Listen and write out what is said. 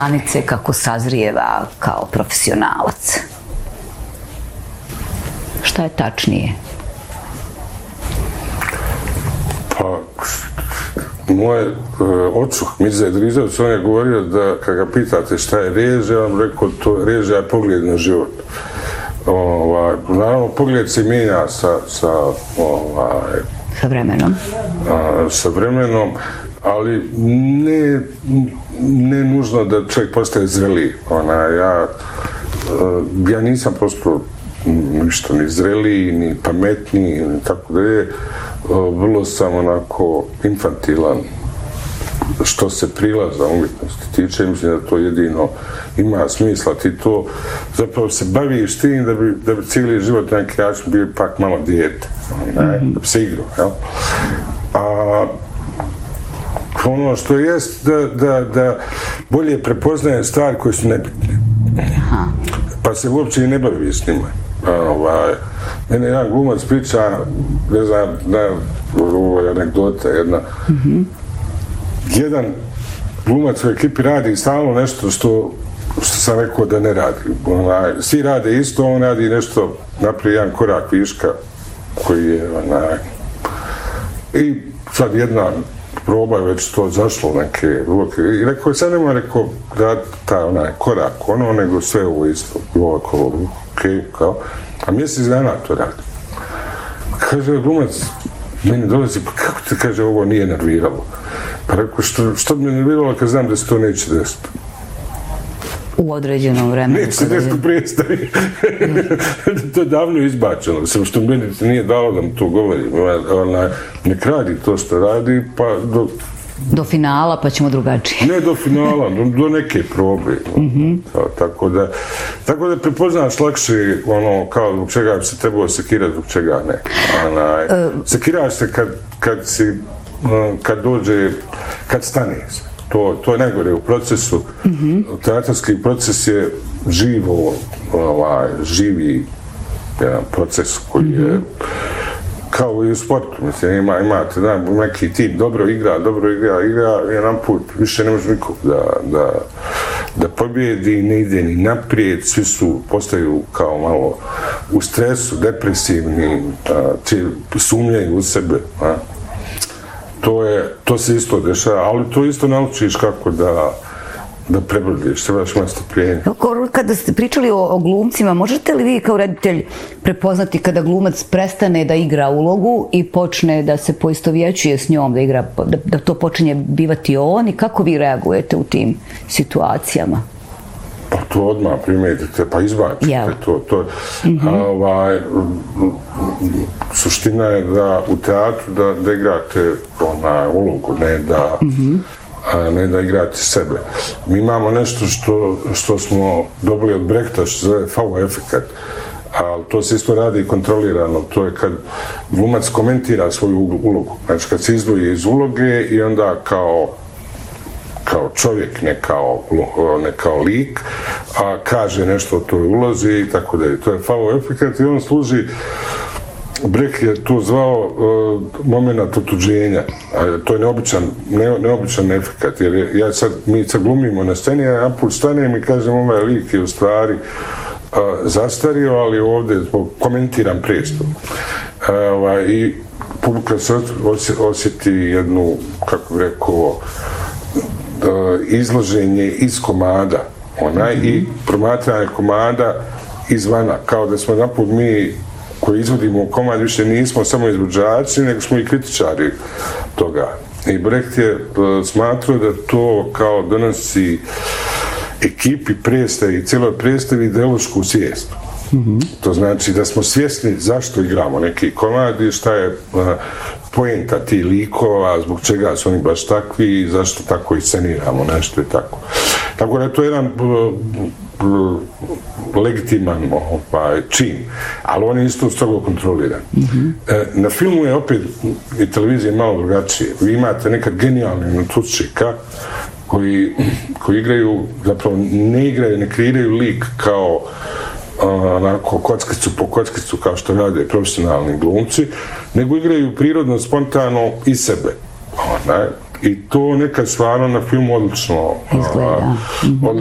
granice kako sazrijeva kao profesionalac? Šta je tačnije? Pa, moj očuh Mirza Edrizović, on je govorio da kad ga pitate šta je režija, on rekao to režija je pogled na život. Naravno, pogled se mijenja sa vremenom. Sa vremenom, ali ne nužno da čovjek postaje zreliji. Ja nisam postao ništa ni zreliji, ni pametniji, ni tako da je. Vrlo sam onako infantilan što se prilaza umjetnosti tiče. Mislim da to jedino ima smisla. Ti to zapravo se baviš tim da bi cijeli život na neki način bio pak malo dijete. Da bi se igrao. A ono što jest da bolje prepoznaje stvari koje su nebitne. Pa se uopće i ne bavi s njima. Mene jedan glumac priča, ne znam, ovo je anegdota jedna. Jedan glumac u ekipi radi stalno nešto što sam rekao da ne radi. Svi rade isto, on radi nešto, napravi jedan korak viška koji je i sad jedna proba je već to zašlo neke uloke i rekao, sad nema rekao da taj korak nego sve ovo isto, ovako, okej, kao. A mjesec dana to radi. Kaže, glumac meni dolazi, pa kako te, kaže, ovo nije nerviralo? Pa rekao, što bi me nerviralo kad znam da se to neće desiti? U određenom vremenu. Neće se desiti u predstavi. To je davno izbačeno, samo što meni nije dalo da mu to govori. Nek radi to što radi, pa do finala, pa ćemo drugačije. Ne do finala, do neke probe. Tako da prepoznaš lakše kao zbog čega bi se trebalo sekirati, zbog čega ne. Sekiraš se kad stane se. To je najgore u procesu. Teatarski proces je živi jedan proces koji je kao i u sportu, mislim, imate neki tim dobro igra, jedan put, više ne može nikog da pobjedi, ne ide ni naprijed, svi postaju kao malo u stresu, depresivni, sumnjaju u sebe. To se isto dešava, ali to isto naučiš kako da prebrodiš, trebaš imati strpljenje. Kada ste pričali o glumcima, možete li vi kao reditelj prepoznati kada glumac prestane da igra ulogu i počne da se poistovjećuje s njom, da to počinje bivati on i kako vi reagujete u tim situacijama? Pa to odmah primetite, pa izbacite to. Suština je da u teatru da igrate ulogu, ne da igrate sebe. Mi imamo nešto što smo dobili od Brechta, što se zove V-efekat, ali to se isto radi kontrolirano. To je kad glumac komentira svoju ulogu. Znači kad se izdvoji iz uloge i onda kao čovjek, ne kao lik, a kaže nešto o toj ulozi i tako da je. To je V-efekat i on služi, Brecht je to zvao moment otuđenja. To je neobičan efekat, jer mi sad glumimo na sceni, ja put stanem i kažem ovaj lik je u stvari zastario, ali ovdje komentiram predstavu. I publika se osjeti jednu, kako bih rekao, izloženje iz komada, i promatranje komada izvana, kao da smo naput mi koji izvodimo komad, više nismo samo izvođači, nego smo i kritičari toga. I Brecht je smatrao da to kao donosi ekipi predstavi i cijeloj predstavi ideološku svijest. To znači da smo svjesni zašto igramo neki komad i šta je poenta tih likova, zbog čega su oni baš takvi i zašto tako isceniramo nešto i tako. Tako da je to jedan legitiman čin, ali on je isto strogo kontroliran. Na filmu je opet i televizija malo drugačije. Vi imate nekad genijalne natučika koji igraju, zapravo ne igraju, ne kreiraju lik kao onako kockicu po kockicu kao što rade profesionalni glumci, nego igraju prirodno, spontano iz sebe. I to nekad stvarno na filmu odlično Izgleda.